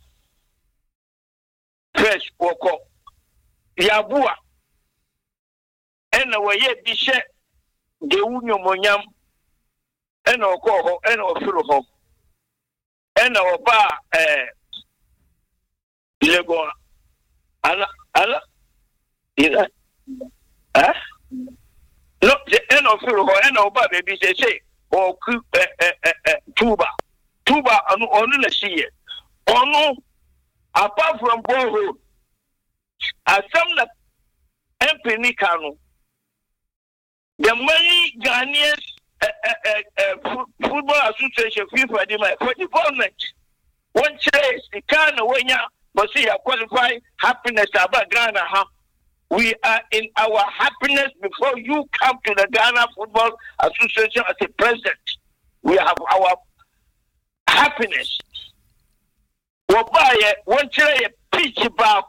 Fresh woko yabua ena waye bi hye de wunyo monyam ena okọ ho ena ofiro ho ena oba eh lego ala ala ida eh no ena ofiro ho ena oba baby say say o ku eh eh eh tuba tuba anu onu na siye onu. Apart from borehole, as some that M P Nikano, the money Ghanaian uh, uh, uh, Football Association FIFA for development. One says the kind of when you but see you qualify happiness about Ghana. Huh? We are in our happiness before you come to the Ghana Football Association as a president. We have our happiness. Wabaye one tray pitch back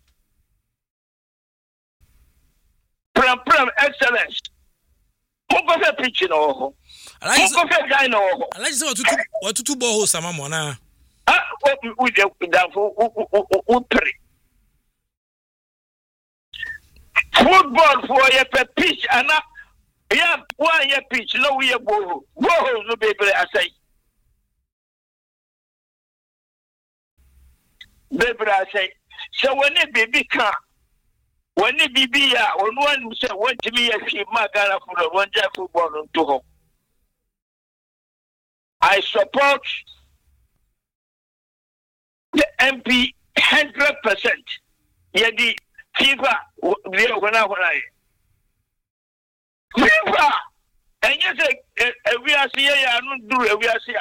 pram pram excellence. Moko fe pitch no. Moko fe guy no. I like say what to what to ball sama mo na. Ah, we dey down for u three. Football for your pitch and yeah, one year pitch no we ball. Ball no be able to say. Baby, I say, so when a baby can, when the B B A or one who said what to me as she Magana for the one jack football to home. I support the M P hundred percent. Yet the FIFA when I when I FIFA and yes, we are here. I don't do we are here.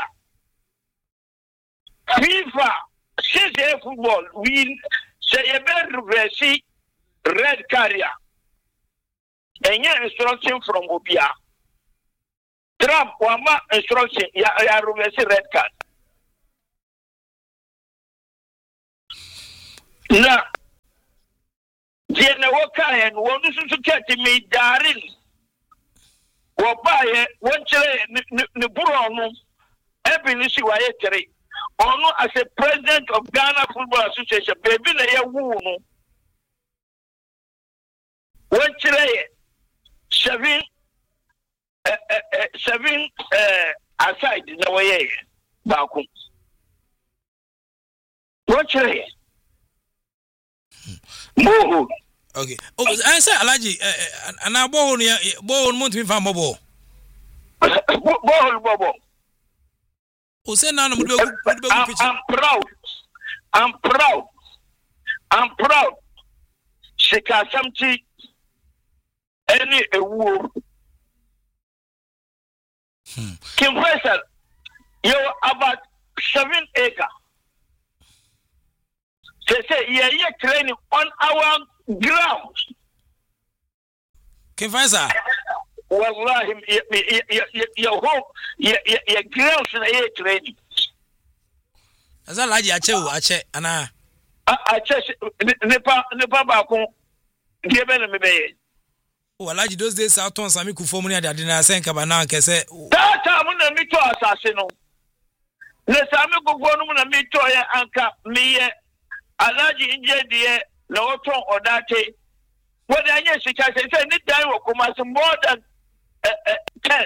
FIFA says football. We say a better version red carrier. And your instruction from Obia. Trump wama instruction ya ya reverse red card. Na jena waka en wonu susu kete mi darin. Wo baye won chere ne buro no ebi ni si waye tere. Ono as a president of Ghana Football Association baby na ye wu no. Won chere seven Uh, uh, uh, seven uh, aside na way baako. What's your here? Boho. Okay. Oh, I say Alaji, and I boho near boho month me from bobo. Boho bobo. Oh, say now I'm proud. I'm proud. I'm proud. Shika something. Any a war. Hmm. Kim Faisal, you're about seven acres. They say you're yeah, training on our ground. Kim Faisal, Wallahi, your home, your grounds in a training. As I like, I tell you, I check, and I I check Nepa Nepa Bako, given me. Oh, Alaji, those days out on Sami Kufomuni, I didn't say Cabana, can say, that time when I meet to assassin. Let Sami Kufonum and meet to Anka, me, Alaji in J. No tongue or that. What I guess she can say, any time will come as more than ten.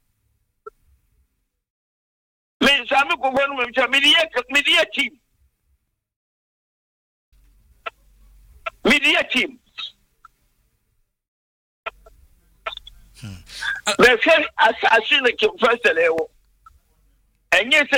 Me, Sami Kufonum, media team. Media team. The first assassin came first level. And yes,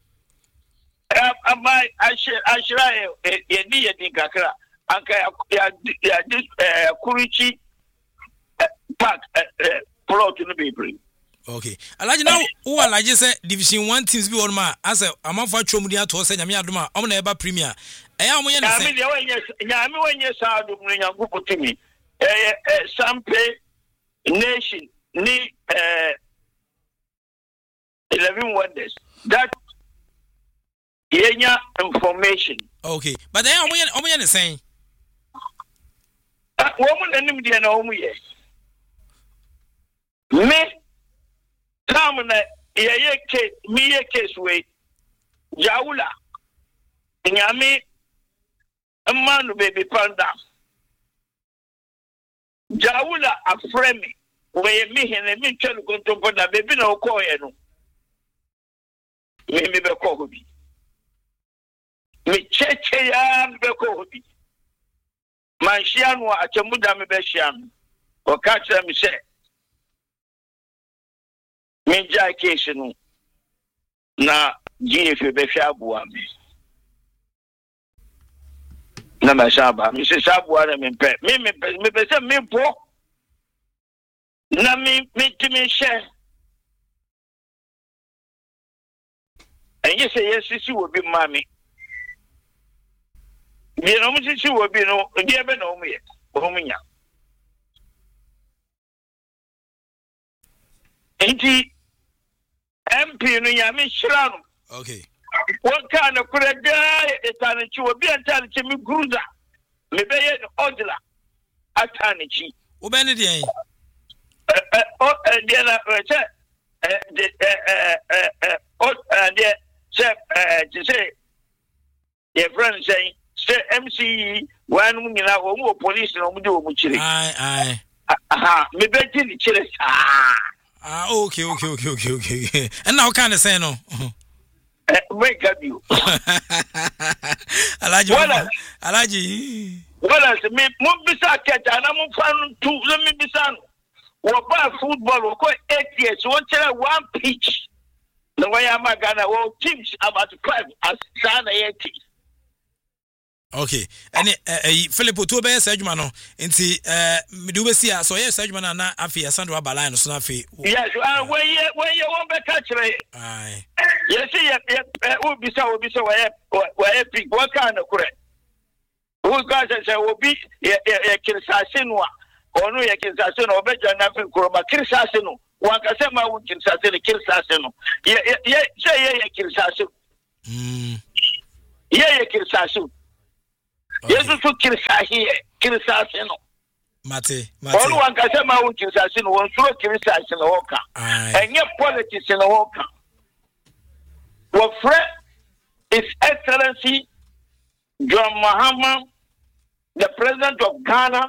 and my I should a near Dinkakra, Anka Kurichi Park plot to the baby. Okay. Alaji now, who are like just Division One teams be on my as a amount for Chomudia to say Yamiaduma, Omneba Premier. I am when you when you saw the group to me. Sample nation need uh, eleven wonders. That Yenya information. Okay, but then I'm only saying. Woman and him, dear, no, yes. Me, Tamana, ye case, me a case way. Jaula, Yami, a man baby panda. Jaula, a friend. Where me and me tell go to put a baby no coin. Me me be cohobby. Me cheche ya be cohobby. Manshianwa achemuda me be shian. O catch me say. Me jai case no. Na G F be shabu me. Na ma shaba. Me say shabu na me pe. Me me me be say me po. Na me me to me share. And you say yes, she will be mommy. You know, she will be no, dear Ben Omi, Omia. Ain't he M P in Yami Shram? Okay. What kind of could a guy is an you will be a Tanichi Gruza? Maybe an Odla at Tanichi. Oh, Benedict. Oh, and then uh, the chef to say, your friend saying, say M C E, one woman, or police, and do much. Aye, aye. Aha, maybe the chili. Ah, okay, okay, okay, okay, okay. And now, kind of say no. make up you. Alaji, Alaji. Well, as me, Mubisa Cat, and I'm fan to let me be son. What about football? We're quite eight years. One tell one pitch. The way I'm gonna all teams about five as Sana eighty. Okay, and uh, Philip to be Sedgman no nti eh do we see so yes Sedgman na afi Sandro Abalai no so afi. Yes, uh, when you when you want be catch me. Aye. Yes, yes, who be so be so where where pick what kind of correct. Who guys say will be e kirsase no or no e kirsase no be jana fi kuroma kirsase no wan ka say ma wo kirsase no kirsase no ye ye say ye kirsase. Mm. Ye ye kirsase. Yes, so kirsase kirsase no. Mate, mate. All one ka say ma wo kirsase no won so kirsase no wo ka. Enye politics no wo ka. Wo friend His Excellency John Mahama, the President of Ghana,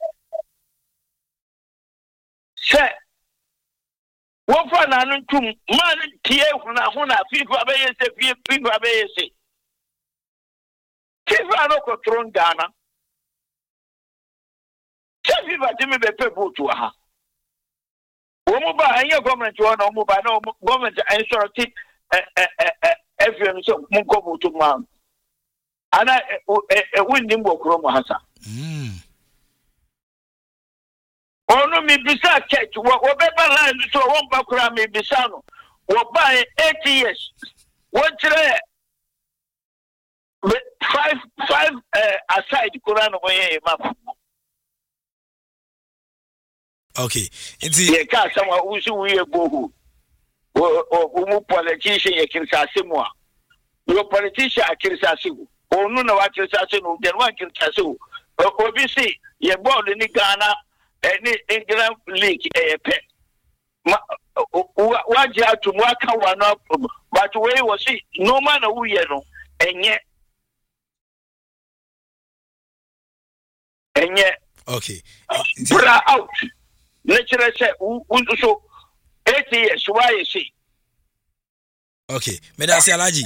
said, "What for an to man tie huna huna FIFA be say FIFA be say FIFA no control Ghana. FIFA timi be pay vote ha. Wo ba anya government wo no mo ba no government ensure ti eh eh eh F M so mo go vote man. Ana e windi mbo kromo hasa. Mm. Ono mi bisa church wo beba land so won ba kura mi bisa no. Wo buy eighty years. Wo tire five five uh, aside kura no ye map. Okay. Inti ye ka sama usu we go. O o politician ye kirsase mo. Yo politician akirsase go. Onu na wa kirsase no den wa kirsase go. Obi si ye ball ni Ghana any England league e pe. Ma wa ji atu mo aka wa no but we was see no man na we no enye enye okay. Bra out. Natural say so eighty years why you see. Okay, Medasi Alaji.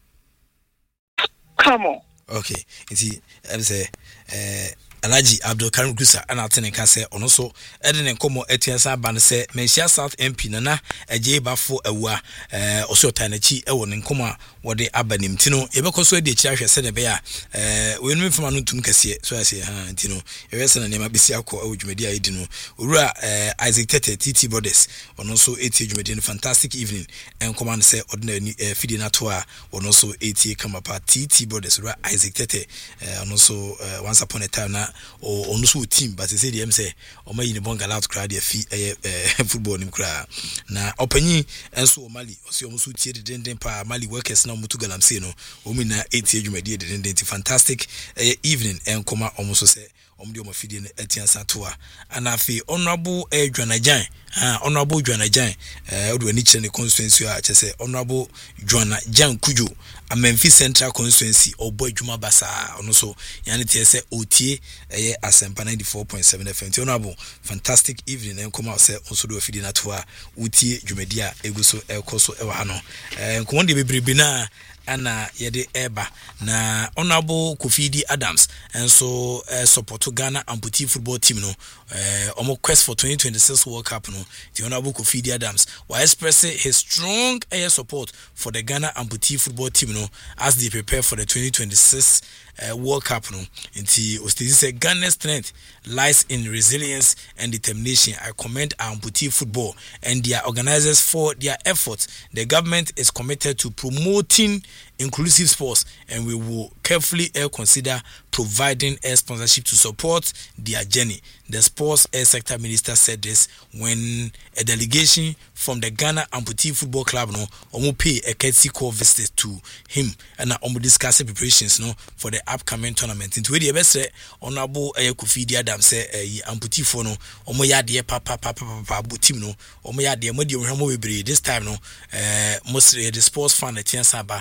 Come on. Okay, see, I'm say, uh, Alaji Abdul Karim Kusa and Alten can say on also Eden and Como Etiasa Ban say Mensia South M P Nana a J Bafo a wa uh also Tanachi Ewan and Coma what they abanim Tino Ebeko so de Chasha said a bear uh we know from Anutum Cassia so I say ha Tino a resident name Abisiako which media Idino Ura uh Isaac Tete T T Borders on also eighty Jumedian fantastic evening and command say ordinary uh, feeding atua on also eighty come apart T T Borders Ura Isaac Tete uh, and also uh, once upon a time now or on so team but they say them say o ma yin bonga loud crowd their fee eh football nim kra na opanyi enso o mali o se o so tie de den pa mali workers na mutu galam say no o mi na eighty adwumade de den den fantastic eh, evening en koma o so say om de o ma fidie etiansa to a ana fe honorable eh Dwanajan ah honorable Dwanajan eh odo ani kire ne constituency a che say honorable Dwanajan Kujo a Memphis Central constituency obo adwuma basa ono so yani tie say otie eh Asempa ninety-four point seven F M honorable fantastic evening en koma say onso do fidie na to a utie dwumadi a eguso ekoso e wa ha no eh nkomo de bebrebe na ana yede eba na honorable Kofidi Adams and so uh, support to Ghana amputee football team no uh, omo quest for twenty twenty-six World Cup no the honorable Kofidi Adams was expressing his strong air support for the Ghana amputee football team no as they prepare for the twenty twenty-six uh, World Cup no nti Ostezi said Ghana's strength lies in resilience and determination. I commend our amputee football and their organizers for their efforts. The government is committed to promoting inclusive sports and we will carefully uh, consider providing a sponsorship to support their journey. The sports uh, sector minister said this when a delegation from the Ghana Amputee Football Club no omo pay a courtesy call visit to him and omo discuss preparations no for the upcoming tournament. Into the best honorable uh, Kofidi Adams say uh, amputee for no omo ya de papa papa papa team no omo ya de mo de mo bebre this time no uh, mostly the sports fan at Tiansaba mo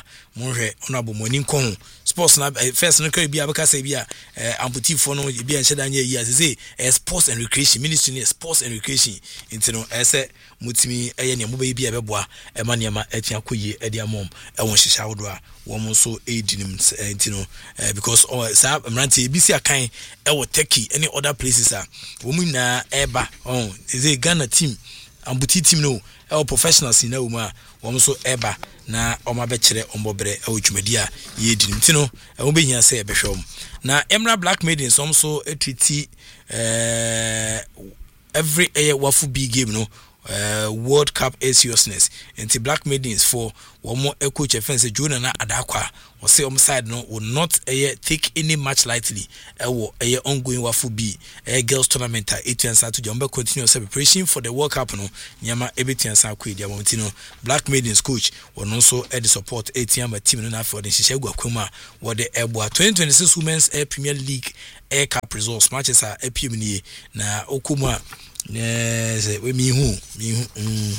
onhwe onabo moni nkon sports na first no can be abeka say bia amputee for no bia enheda nya yi asese sports and recreation ministry sports and recreation into no ese mutimi eye ne moba bia beboa e ma ne ma atia koye e dia mom e won hihya wodo a won so edinim into no because sa mrante ebisi akan e wo Turkey any other places a wo mu na eba oh is a Ghana team amputee team no e professionals in na wo ma wo so eba na oma be kire ombobre e wotwumadi a ye di nti no e wo behia se e behwom na Emra Black Maidens som so etwiti eh every year wafu big game no uh, World Cup a seriousness nti Black Maidens for one more coach offense Juna na adakwa or say on side no will not uh, take any match lightly uh, uh, ongoing wafu b uh, girls tournament eight and to jump continue preparation for the World Cup no nyama everything sa ku dia montino Black Maidens coach will also uh, the support eight team team no na for the shishegwa kuma what the ebo twenty twenty-six Women's Air Premier League Air Cup results matches are A P M ni na okuma yes we mi hu mi hu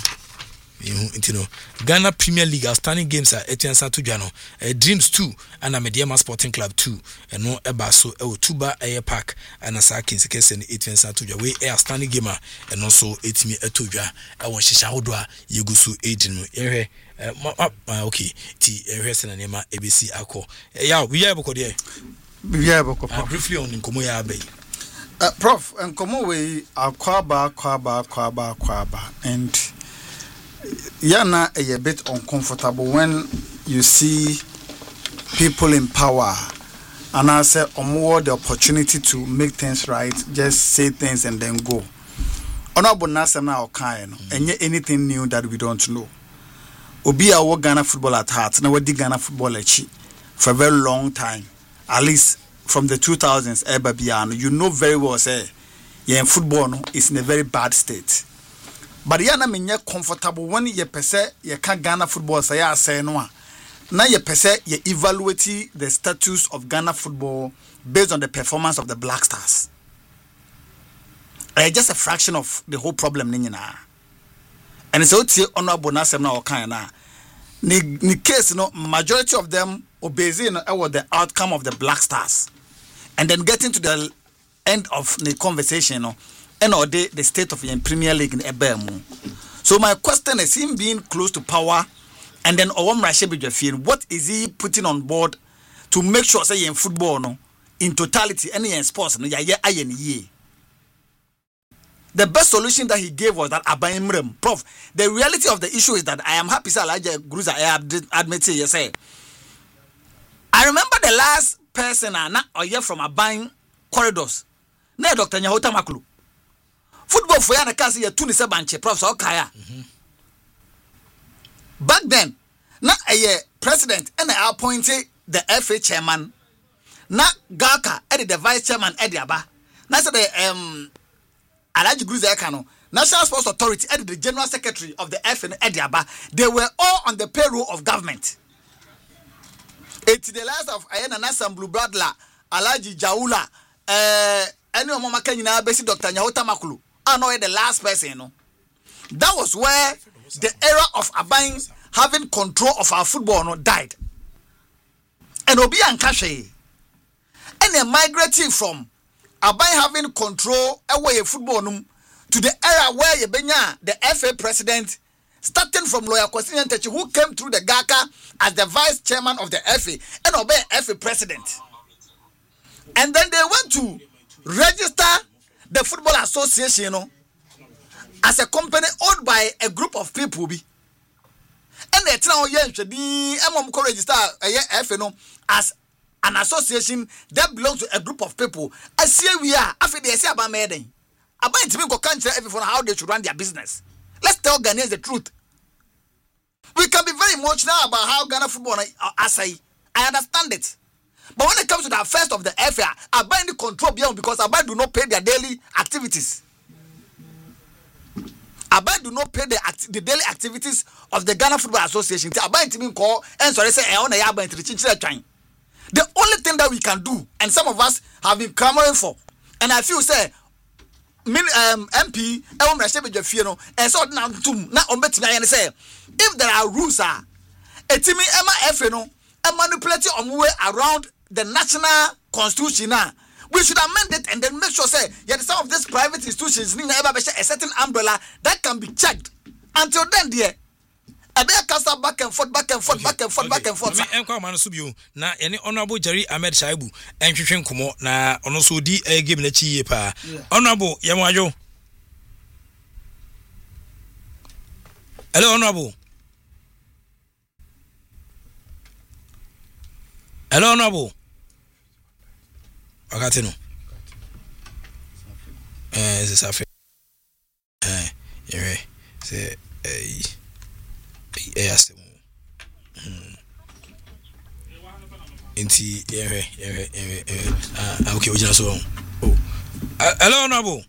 you know Ghana Premier League outstanding games are Etienne to Jano uh, Dreams two and Mediama Sporting Club two and no Ebaso El Tuba Air Park and Asaki Sekes and Etienne Santuja we outstanding gamer and also Etimi Etuja I want Shisha Hodwa Yugusu Edino Ere okay T Eresan and Emma A B C Ako yeah we have a there we have a briefly on Nkomoya Bay uh, Prof and Komowe Akwaba Kwaba Kwaba Kwaba and Yana a bit uncomfortable when you see people in power and I say more the opportunity to make things right, just say things and then go. Honorable Nasser now kind and anything new that we don't know. Obi our Ghana football at heart, now we did Ghana football for a very long time, at least from the two thousands. You know very well say yeah, football no, is in a very bad state. But yana menye comfortable when ye pese ye can Ghana football say ya say no na ye pese ye evaluate the status of Ghana football based on the performance of the Black Stars. It's just a fraction of the whole problem ninyina. And so tie honorable Nasem na okan na ni ni case no majority of them obey no about the outcome of the Black Stars. And then getting to the end of the conversation no and or the, the state of the Premier League in Ebemu. So my question is him being close to power and then Owam Rashebi, what is he putting on board to make sure say in football no in totality any in sports no yeah ye. The best solution that he gave was that Abayimrem. Prof, the reality of the issue is that I am happy sir Elijah Gruza I admit it, yes. I remember the last person uh, or year from Abayim corridors. Na Doctor Nyahota Makulu. Football for yana kasi ya tuni sebanche Professor Okaya. Mm-hmm. Back then, na a president and I appointed the F A chairman. Na Gaka edi the vice chairman edi aba. Na say the um Alaji Gruza Ekano National Sports Authority edi the general secretary of the F A edi aba. They were all on the payroll of government. It's the last of Ayana Nasam Blue Bradla, Alaji Jaula, uh, any of Mama Kenya basic Doctor Nyahota Makulu. I know the last person, you know. That was where the era of Abayim having control of our football no, died. And Obi and Kashe. And they migrating from Abayim having control away football no, to the era where you benya the F A president, starting from Lawyer Kwasi Ntechi, who came through the Gaka as the vice chairman of the F A and Obi F A president. And then they went to register the Football Association, you know, as a company owned by a group of people. Be. And they tell you to register F A no, as an association that belongs to a group of people. I see we are. After they say about me, about to go country everyone how they should run their business. Let's tell Ghanaians the truth. We can be very emotional about how Ghana football as I I understand it. But when it comes to the affairs of the F A, I buy the control beyond because I buy do not pay their daily activities. I buy do not pay the act- the daily activities of the Ghana Football Association. I buy to call and sorry say I own a yaba into the chinchilla train. The only thing that we can do, and some of us have been clamoring for, and I feel say, min um M P, I want to say no, and so now to now on bet me and say, if there are rules, ah, a team Emma F no. and manipulating on way around the national constitution now. We should amend it and then make sure say yeah some of these private institutions need a certain umbrella that can be checked. Until then, dear, I better cast back and forth, back and forth, okay. back and forth, okay. back and forth. Na enko amano subio na any honorable Jerry Ahmed Shaibu enhwehwe nkomo na ono so di game na chiye pa. Honorable Yamajo. Hello honorable. Hello honorable. Akati no. Eh, c'est ça fait. Eh, yeah. C'est eh eh asem. Hmm. Inti eh eh eh eh ah okay, ojina so. Oh. Hello honorable.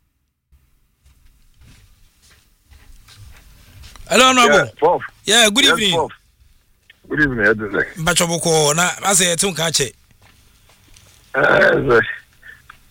Hello honorable. Yeah, yeah good yes, evening. Prof. Good evening, Edwin. Bachoboko na ase tun ka che. Eh,